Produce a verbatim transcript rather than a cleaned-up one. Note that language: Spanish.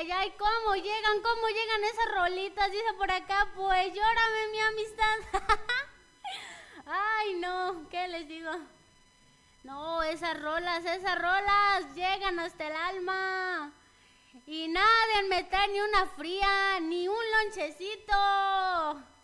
ay, ay, ¿cómo llegan? ¿Cómo llegan esas rolitas? Dice por acá, pues llórame mi amistad. Ay, no, ¿qué les digo? No, esas rolas, esas rolas llegan hasta el alma. Y nadie me trae ni una fría, ni un lonchecito.